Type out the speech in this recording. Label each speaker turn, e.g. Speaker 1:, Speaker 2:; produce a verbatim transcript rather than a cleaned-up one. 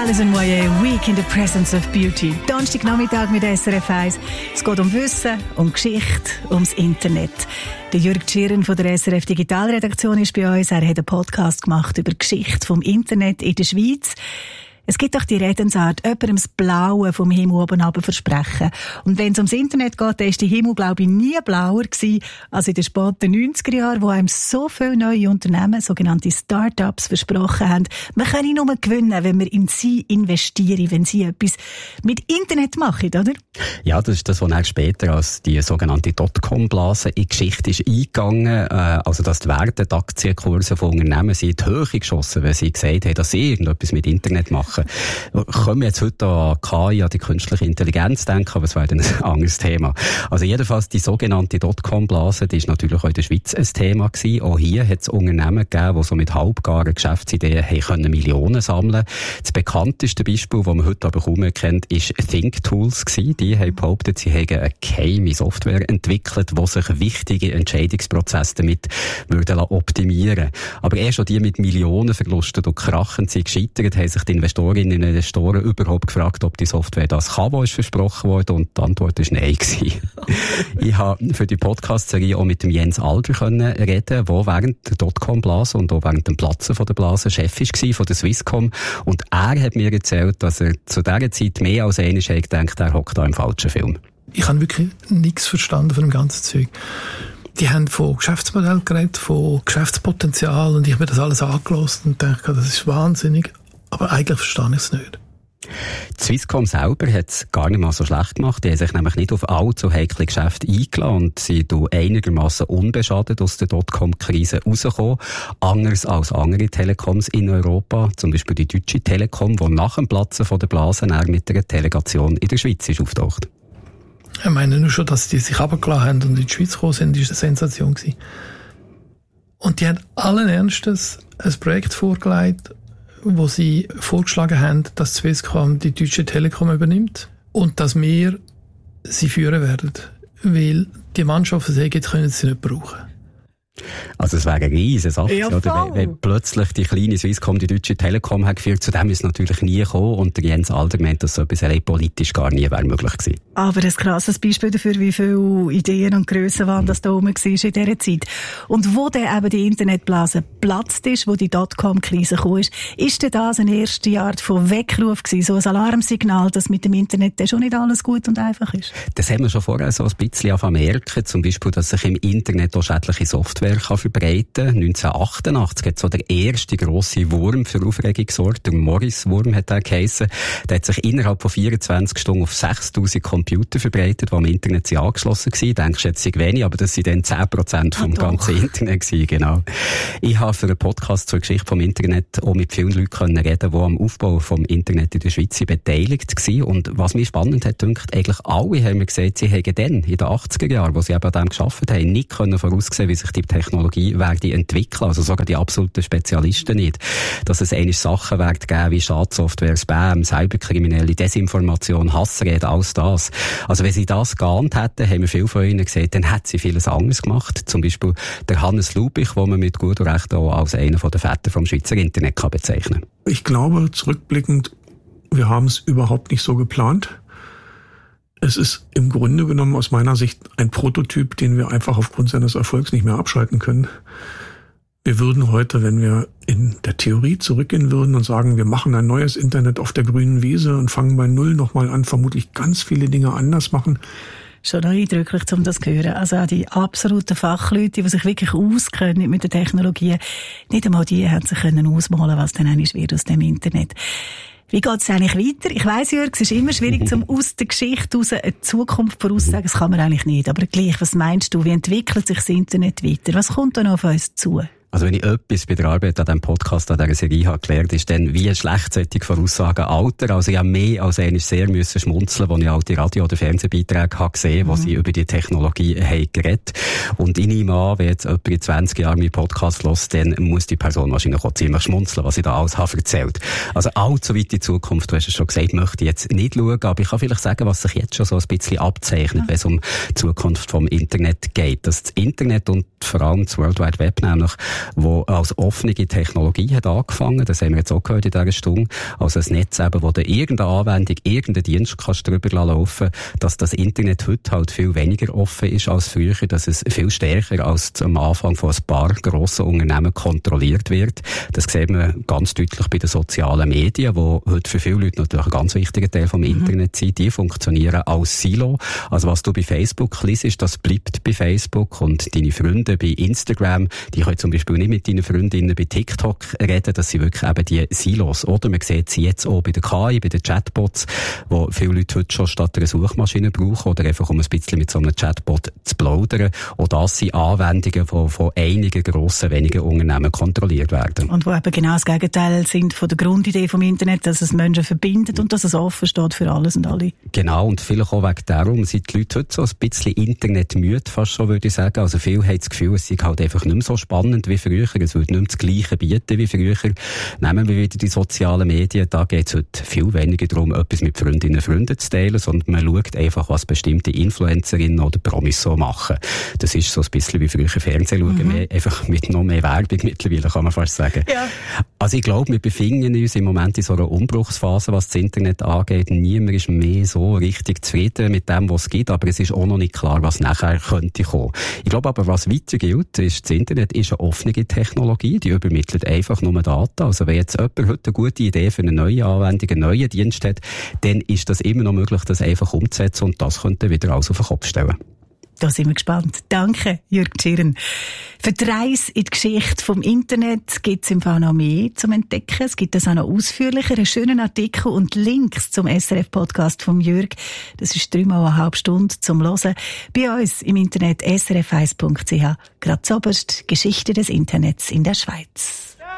Speaker 1: Alison Moyet, Week in the Presence of Beauty. Donnerstagnachmittag mit S R F eins. Es geht um Wissen, um Geschichte, ums Internet. Der Jürg Tschirren von der S R F Digitalredaktion ist bei uns. Er hat einen Podcast gemacht über die Geschichte vom Internet in der Schweiz. Es gibt doch die Redensart, jemandem das Blaue vom Himmel oben runter versprechen. Und wenn es ums Internet geht, dann war der Himmel, glaube ich, nie blauer gewesen als in den späten neunziger Jahren, wo einem so viele neue Unternehmen, sogenannte Start-ups, versprochen haben, man könne nur gewinnen, wenn man in sie investiere, wenn sie etwas mit Internet machen, oder?
Speaker 2: Ja, das ist das, was er später als die sogenannte Dotcom-Blase in die Geschichte ist eingegangen. Also, dass die Werte, die Aktienkurse von Unternehmen sind in die Höhe geschossen, weil sie gesagt haben, dass sie irgendetwas mit Internet machen. Können wir jetzt heute an K I, an die künstliche Intelligenz denken, aber es wäre dann ein anderes Thema. Also jedenfalls die sogenannte Dotcom-Blase, die ist natürlich auch in der Schweiz ein Thema gewesen. Auch hier hat es Unternehmen gegeben, die so mit halbgaren Geschäftsideen haben können Millionen sammeln. Das bekannteste Beispiel, das man heute aber kaum mehr kennt, ist ThinkTools gewesen. Die haben behauptet, sie hätten eine geheime Software entwickelt, die sich wichtige Entscheidungsprozesse damit würden optimieren. Aber erst schon die mit Millionenverlusten und Krachen sind gescheitert, haben sich die Investoren in den Investoren überhaupt gefragt, ob die Software das kann, was versprochen wurde, und die Antwort war nein gewesen. Ich habe für die Podcast-Serie auch mit dem Jens Alder können reden, der während der Dotcom-Blase und auch während dem Platzen von der Blase Chef war von der Swisscom, und er hat mir erzählt, dass er zu dieser Zeit mehr als einmal gedacht, er hockt da im falschen Film.
Speaker 3: Ich habe wirklich nichts verstanden von dem ganzen Zeug. Die haben von Geschäftsmodell geredet, von Geschäftspotenzial, und ich habe mir das alles angehört und dachte, das ist wahnsinnig. Aber eigentlich verstehe ich es nicht.
Speaker 2: Die Swisscom selber hat es gar nicht mal so schlecht gemacht. Die haben sich nämlich nicht auf allzu heikle Geschäfte eingeladen und sind einigermaßen unbeschadet aus der Dotcom-Krise rausgekommen. Anders als andere Telekoms in Europa, zum Beispiel die Deutsche Telekom, die nach dem Platzen von der Blase mit einer Delegation in der Schweiz ist auftaucht.
Speaker 3: Ich meine nur schon, dass die sich runtergelassen haben und in die Schweiz gekommen sind, war eine Sensation gewesen. Und die haben allen Ernstes ein Projekt vorgelegt, wo sie vorgeschlagen haben, dass Swisscom die Deutsche Telekom übernimmt und dass wir sie führen werden. Weil die Mannschaften sagen, können sie nicht brauchen.
Speaker 2: Also es wäre eine riesige Sache,
Speaker 1: ja,
Speaker 2: oder? Wenn, wenn plötzlich die kleine Swisscom die Deutsche Telekom hat geführt, zu dem ist es natürlich nie gekommen, und der Jens Alder meint, dass so etwas allein politisch gar nie wäre möglich gewesen.
Speaker 1: Aber ein krasses Beispiel dafür, wie viele Ideen und Grössen waren, das da oben war in dieser Zeit. Und wo dann eben die Internetblase geplatzt ist, wo die Dotcom-Krise gekommen ist, ist denn das eine erste Art von Weckruf gewesen, so ein Alarmsignal, dass mit dem Internet dann schon nicht alles gut und einfach ist?
Speaker 2: Das haben wir schon vorher so ein bisschen merken, zum Beispiel, dass sich im Internet auch schädliche Software kann verbreiten. neunzehnhundertachtundachtzig hat so der erste grosse Wurm für Aufregung gesorgt. Der Morris-Wurm hat er geheissen. Der hat sich innerhalb von vierundzwanzig Stunden auf sechstausend Computer verbreitet, die am Internet sind angeschlossen waren. Denkst du, jetzt sind wenig, aber das sind dann zehn Prozent vom ah, ganzen Internet gewesen, genau. Ich habe für einen Podcast zur Geschichte vom Internet auch mit vielen Leuten können reden, die am Aufbau vom Internet in der Schweiz beteiligt waren. Und was mich spannend hat, denkt, eigentlich alle haben mir gesagt, sie hätten dann, in den achtziger Jahren, wo sie eben an dem gearbeitet haben, nicht können voraussehen, wie sich die Technologie werde entwickeln, also sogar die absoluten Spezialisten nicht. Dass es eigentlich Sachen wird geben wie Schadsoftware, Spam, Cyberkriminelle, Desinformation, Hassrede, alles das. Also wenn sie das geahnt hätten, haben wir viel von ihnen gesagt, dann hätten sie vieles anderes gemacht. Zum Beispiel der Hannes Lubich, den man mit gutem Recht auch als einer der Väter vom Schweizer Internet kann bezeichnen.
Speaker 4: Ich glaube, zurückblickend, wir haben es überhaupt nicht so geplant. Es ist im Grunde genommen aus meiner Sicht ein Prototyp, den wir einfach aufgrund seines Erfolgs nicht mehr abschalten können. Wir würden heute, wenn wir in der Theorie zurückgehen würden und sagen, wir machen ein neues Internet auf der grünen Wiese und fangen bei Null nochmal an, vermutlich ganz viele Dinge anders machen.
Speaker 1: Schon noch eindrücklich, um das zu hören. Also auch die absoluten Fachleute, die sich wirklich auskennen mit der Technologie, nicht einmal die haben sich können ausmalen, was dann eigentlich wird aus dem Internet. Wie geht es eigentlich weiter? Ich weiss, Jörg, es ist immer schwierig, zum aus der Geschichte heraus eine Zukunft voraussagen. Das kann man eigentlich nicht. Aber gleich, was meinst du? Wie entwickelt sich das Internet weiter? Was kommt da noch auf uns zu?
Speaker 2: Also wenn ich etwas bei der Arbeit an diesem Podcast, an dieser Serie habe gelernt, ist dann, wie schlechtzeitig Voraussagen Alter. Also ich habe mehr als einmal sehr müssen schmunzeln, als ich alte Radio- oder Fernsehbeiträge habe gesehen, wo mhm. sie über die Technologie haben geredet. Und ich nehme an, wenn jetzt jemand in zwanzig Jahren meinen Podcast hört, dann muss die Person wahrscheinlich auch ziemlich schmunzeln, was ich da alles habe erzählt. Also allzu weit in die Zukunft, du hast es schon gesagt, möchte ich jetzt nicht schauen, aber ich kann vielleicht sagen, was sich jetzt schon so ein bisschen abzeichnet, mhm. wenn es um die Zukunft vom Internet geht. Dass das Internet und vor allem das World Wide Web nämlich wo als offene Technologie hat angefangen. Das haben wir jetzt auch gehört in dieser Stunde. Also ein Netz eben, wo du irgendeine Anwendung, irgendeinen Dienst kannst drüber laufen, dass das Internet heute halt viel weniger offen ist als früher, dass es viel stärker als am Anfang von ein paar grossen Unternehmen kontrolliert wird. Das sieht man ganz deutlich bei den sozialen Medien, die heute für viele Leute natürlich ein ganz wichtiger Teil vom mhm. Internet sind. Die funktionieren als Silo. Also was du bei Facebook liest, das bleibt bei Facebook, und deine Freunde bei Instagram, die können zum Beispiel nicht mit deinen Freundinnen bei TikTok reden. Das sind wirklich eben die Silos. Oder man sieht sie jetzt auch bei der K I, bei den Chatbots, wo viele Leute heute schon statt einer Suchmaschine brauchen oder einfach um ein bisschen mit so einem Chatbot zu plaudern. Auch das sind Anwendungen, die von einigen grossen, wenigen Unternehmen kontrolliert werden.
Speaker 1: Und wo eben genau das Gegenteil sind von der Grundidee vom Internet, dass es Menschen verbindet und dass es offen steht für alles und alle.
Speaker 2: Genau, und vielleicht auch wegen darum sind die Leute heute so ein bisschen internetmüde, fast schon, würde ich sagen. Also viele haben das Gefühl, es sei halt einfach nicht mehr so spannend wie früher. Es würde nicht mehr das Gleiche bieten wie früher. Nehmen wir wieder die sozialen Medien. Da geht es heute viel weniger darum, etwas mit Freundinnen und Freunden zu teilen, sondern man schaut einfach, was bestimmte Influencerinnen oder Promis so machen. Das ist so ein bisschen wie früher Fernsehen schauen, mhm. mehr, einfach mit noch mehr Werbung mittlerweile, kann man fast sagen. Ja. Also ich glaube, wir befinden uns im Moment in so einer Umbruchsphase, was das Internet angeht. Niemand ist mehr so richtig zufrieden mit dem, was es gibt, aber es ist auch noch nicht klar, was nachher könnte kommen. Ich glaube aber, was weiter gilt, ist, das Internet ist eine offene Technologie, die übermittelt einfach nur Daten. Also wenn jetzt jemand heute eine gute Idee für eine neue Anwendung, einen neuen Dienst hat, dann ist das immer noch möglich, das einfach umzusetzen, und das könnte wieder alles auf den Kopf stellen.
Speaker 1: Da sind wir gespannt. Danke, Jürg Tschirren. Für die Reise in die Geschichte vom Internet gibt es im Fall noch mehr zum Entdecken. Es gibt das auch noch ausführlicher, einen schönen Artikel und Links zum S R F-Podcast von Jürg. Das ist dreimal eine halbe Stunde zum Hören. Bei uns im Internet s r f eins punkt c h. Gerade zuoberst Geschichte des Internets in der Schweiz.